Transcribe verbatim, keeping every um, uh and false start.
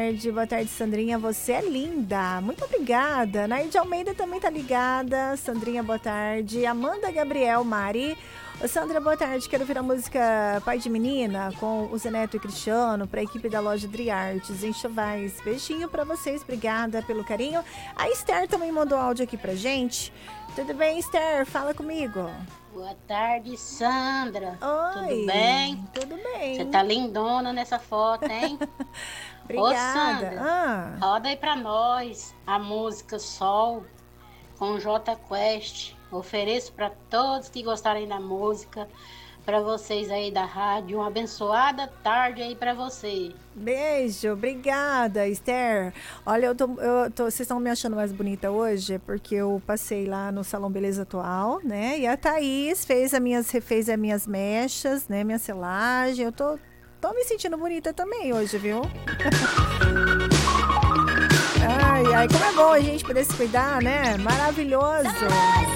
tarde. Boa tarde, Sandrinha. Você é linda. Muito obrigada. Naide Almeida também tá ligada. Sandrinha, boa tarde. Amanda Gabriel, Mari. Ô, Sandra, boa tarde. Quero ouvir a música Pai de Menina com o Zé Neto e Cristiano para a equipe da loja Driartes em Chovais. Beijinho para vocês. Obrigada pelo carinho. A Esther também mandou áudio aqui pra gente. Tudo bem, Esther? Fala comigo. Boa tarde, Sandra. Oi. Tudo bem? Tudo bem. Você tá lindona nessa foto, hein? Obrigada. Ô, Sandra, ah. roda aí pra nós a música Sol com J Quest. Ofereço para todos que gostarem da música, para vocês aí da rádio. Uma abençoada tarde aí para você. Beijo, obrigada, Esther. Olha, eu tô, eu tô, vocês estão me achando mais bonita hoje, porque eu passei lá no Salão Beleza Atual, né? E a Thaís fez as minhas, refez as minhas mechas, né? Minha selagem. Eu tô, tô me sentindo bonita também hoje, viu? Ai, ai, como é bom a gente poder se cuidar, né? Maravilhoso.